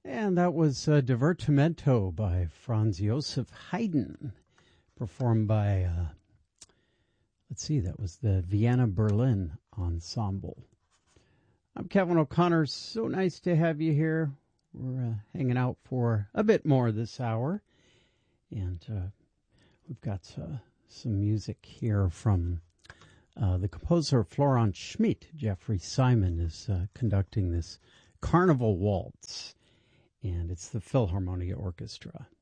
And that was Divertimento by Franz Josef Haydn, performed by, that was the Vienna Berlin Ensemble. I'm Kevin O'Connor. So nice to have you here. We're hanging out for a bit more this hour. And we've got some music here from the composer Florent Schmidt. Jeffrey Simon is conducting this Carnival Waltz, and it's the Philharmonia Orchestra.